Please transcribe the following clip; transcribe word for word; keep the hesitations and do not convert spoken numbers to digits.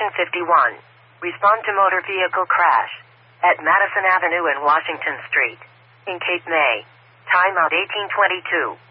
fifty-one. Respond to motor vehicle crash at Madison Avenue and Washington Street in Cape May. Timeout eighteen twenty-two.